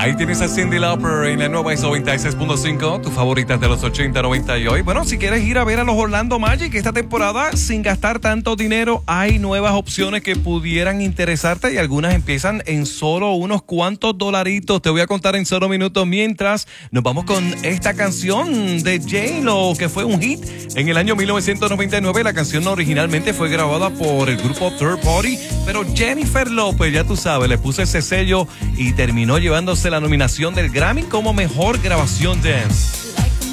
Ahí tienes a Cyndi Lauper en la nueva 96.5, tus favoritas de los 80, 90 y hoy. Bueno, si quieres ir a ver a los Orlando Magic esta temporada sin gastar tanto dinero, hay nuevas opciones que pudieran interesarte y algunas empiezan en solo unos cuantos dolaritos. Te voy a contar en solo minutos mientras nos vamos con esta canción de J-Lo, que fue un hit en el año 1999. La canción originalmente fue grabada por el grupo Third Party, pero Jennifer López, ya tú sabes, le puso ese sello y terminó llevándose la nominación del Grammy como mejor grabación dance.